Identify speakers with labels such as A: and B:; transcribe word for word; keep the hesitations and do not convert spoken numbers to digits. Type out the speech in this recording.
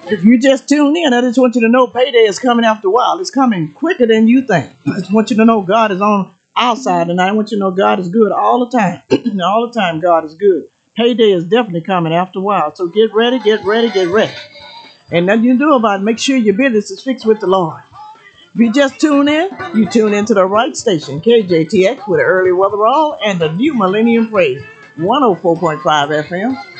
A: If you just tuned in, I just want you to know payday is coming after a while. It's coming quicker than you think. I just want you to know God is on our side, and I want you to know God is good all the time. All the time, God is good. Payday is definitely coming after a while. So get ready, get ready, get ready. And nothing you can do about it. Make sure your business is fixed with the Lord. If you just tune in, you tune into the right station, K J T X with the early weather all and the new Millennium Praise, one oh four point five F M.